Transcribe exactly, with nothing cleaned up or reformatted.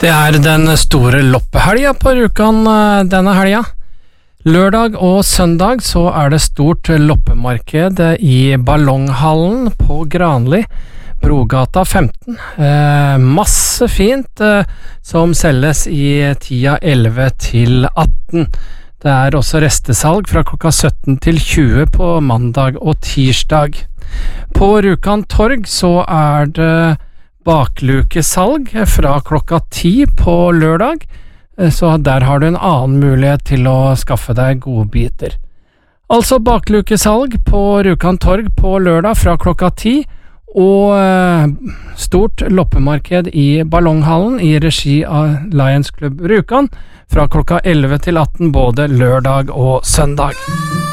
Det er den store loppehelga på Rjukan denne helga. Lørdag og søndag så er det stort loppemarked i Ballonghallen på Granli, Brogata femten. Eh, masse fint eh, som selges i tida elleve til atten. Det er også restesalg fra klokka sytten til tjue på mandag og tirsdag. På Rjukan torg så er det baklukesalg fra klokka ti på lørdag, så der har du en annen mulighet til å skaffe deg godbiter. Altså baklukesalg på Rjukan torg på lørdag fra klokka ti, og stort loppemarked i Ballonghallen i regi av Lions Club Rjukan fra klokka elleve til atten både lørdag og søndag.